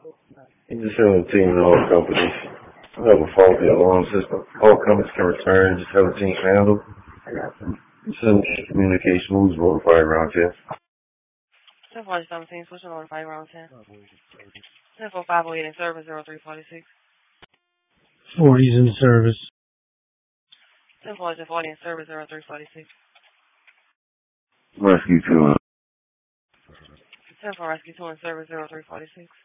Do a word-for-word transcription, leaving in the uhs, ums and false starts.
You just have a team in all companies. I have a faulty alarm system. All companies can return, just have a team handle. Send communication moves, notify around ten. ten four seventeen, switching on five round ten. ten four five oh eight in service, zero three forty-six. forty's in service. ten four forty in service, zero three forty-six. Rescue two. ten four rescue two in service, zero three forty-six.